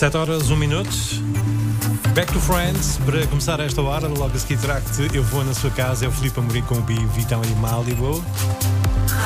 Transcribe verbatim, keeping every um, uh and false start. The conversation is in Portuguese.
sete horas, um minuto. Back to Friends, para começar esta hora, logo a seguir trago-te Eu Vou Na Sua Casa, é o Filipe Amorim com o Bi, Vitão e Malibu.